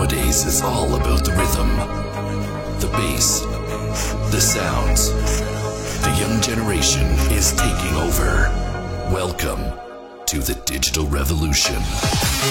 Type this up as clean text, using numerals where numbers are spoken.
nowadays is all about the rhythm, the bass, the sounds. The young generation is taking over. Welcome to the digital revolution.